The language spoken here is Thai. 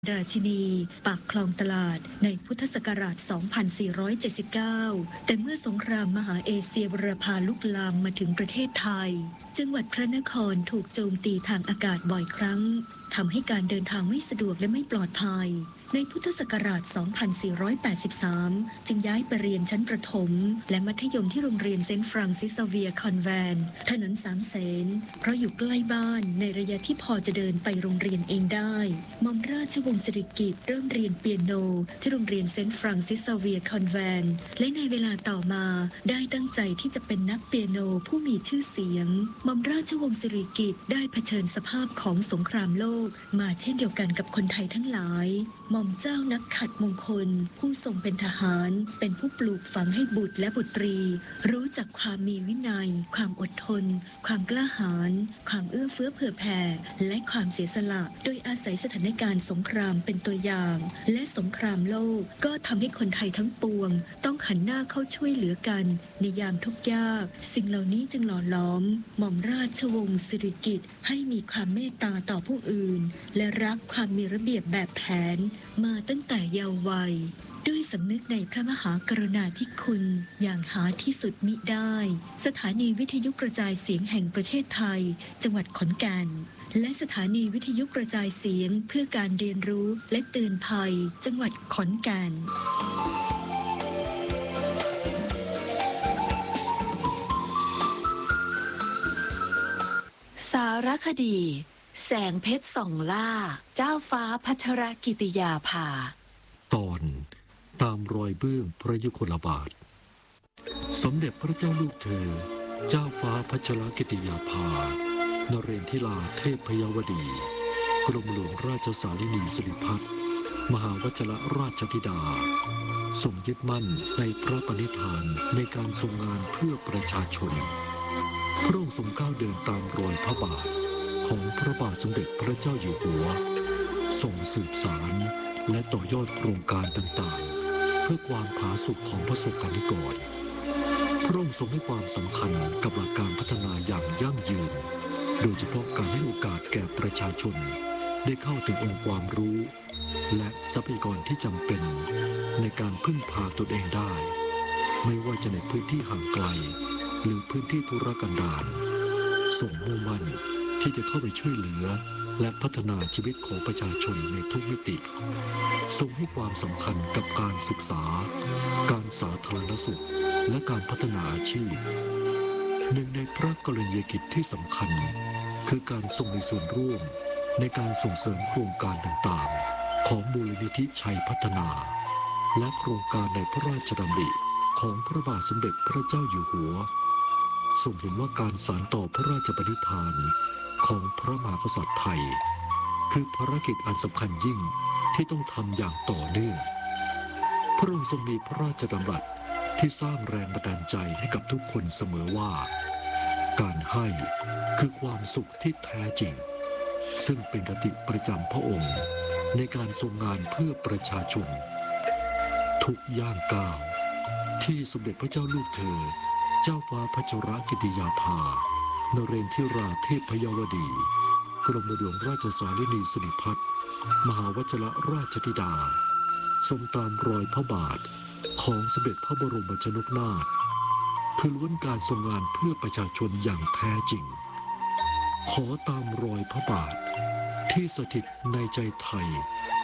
ราชินีปากคลองตลาดในพุทธศักราช 2479 แต่เมื่อสงครามมหาเอเชียบรพาลุกลามมาถึงประเทศไทยจังหวัดพระนครถูกโจมตีทางอากาศบ่อยครั้งทำให้การเดินทางไม่สะดวกและไม่ปลอดภัยในพุทธศักราช 2483 จึงย้ายไปเรียนชั้นประถมและมัธยมที่โรงเรียนเซนต์ฟรังซิสเวียคอนแวนต์ถนนสามเสนเพราะอยู่ใกล้บ้านในระยะที่พอจะเดินไปโรงเรียนเองได้หม่อมราชวงศ์สิริกิติ์เริ่มเรียนเปียโนที่โรงเรียนเซนต์ฟรังซิสเวียคอนแวนต์และในเวลาต่อมาได้ตั้งใจที่จะเป็นนักเปียโนผู้มีชื่อเสียงหม่อมราชวงศ์สิริกิติ์ได้เผชิญสภาพของสงครามโลกมาเช่นเดียวกันกับคนไทยทั้งหลายหม่อมเจ้านักขัตมงคลผู้ทรงเป็นทหารเป็นผู้ปลูกฝังให้บุตรและบุตรีรู้จักความมีวินัยความอดทนความกล้าหาญความเอื้อเฟื้อเผื่อแผ่และความเสียสละโดยอาศัยสถานการณ์สงครามเป็นตัวอย่างและสงครามโลกก็ทำให้คนไทยทั้งปวงต้องหันหน้าเข้าช่วยเหลือกันในยามทุกข์ยากสิ่งเหล่านี้จึงหล่อหลอมหม่อมราชวงศ์สิริกิติ์ให้มีความเมตตาต่อผู้อื่นและรักความมีระเบียบแบบแผนมาตั้งแต่เยาว์วัยด้วยสำนึกในพระมหากรุณาธิคุณอย่างหาที่สุดมิได้สถานีวิทยุกระจายเสียงแห่งประเทศไทยจังหวัดขอนแก่นและสถานีวิทยุกระจายเสียงเพื่อการเรียนรู้และเตือนภัยจังหวัดขอนแก่นสารคดีแสงเพชรส่องล่าเจ้าฟ้าพัชรกิติยาภาตอนตามรอยเบื้องพระยุคลบาทสมเด็จพระเจ้าลูกเธอเจ้าฟ้าพัชรกิติยาภานเรนทิลาเทพพยวดีกรมหลวงราชสารินีสิริพัฒน์มหาวชิรราชธิดาทรงยึดมั่นในพระปณิธานในการทรงงานเพื่อประชาชนพระองค์ทรงก้าวเดินตามรอยพระบาทของพระบาทสมเด็จพระเจ้าอยู่หัวทรงสืบสานและต่อยอดโครงการต่างๆเพื่อความผาสุกของประสบกนิกรพระองค์ทรงให้ความสำคัญกับหลักการพัฒนาอย่างยั่งยืนโดยเฉพาะการให้โอกาสแก่ประชาชนได้เข้าถึงองค์ความรู้และทรัพยากรที่จำเป็นในการพึ่งพาตนเองได้ไม่ว่าจะในพื้นที่ห่างไกลหรือพื้นที่ทุรกันดารทรงมุ่งมั่นที่จะเข้าไปช่วยเหลือและพัฒนาชีวิตของประชาชนในทุกมิติทรงให้ความสำคัญกับการศึกษาการสาธารณสุขและการพัฒนาอาชีพหนึ่งในพระกรณียกิจที่สำคัญคือการทรงมีส่วนร่วมในการส่งเสริมโครงการต่างๆของมูลนิธิชัยพัฒนาและโครงการในพระราชดำริของพระบาทสมเด็จพระเจ้าอยู่หัวทรงเห็นว่าการสานต่อพระราชปณิธานของพระมหากษัตริย์ไทยคือภารกิจอันสำคัญยิ่งที่ต้องทำอย่างต่อเนื่องพระองค์ทรงมีพระราชดำรัสที่สร้างแรงบันดาลใจให้กับทุกคนเสมอว่าการให้คือความสุขที่แท้จริงซึ่งเป็นคติประจำพระองค์ในการทรงงานเพื่อประชาชนทุกย่างก้าวที่สมเด็จพระเจ้าลูกเธอเจ้าฟ้าพัชรกิติยาภานเรนทิราเทพพยวดีกรมหลวงราชสารินีสิริพัฒน์มหาวชิรราชธิดาทรงตามรอยพระบาทของสมเด็จพระบรมชนกนาถคือล้วนการทรงงานเพื่อประชาชนอย่างแท้จริงขอตามรอยพระบาทที่สถิตในใจไทย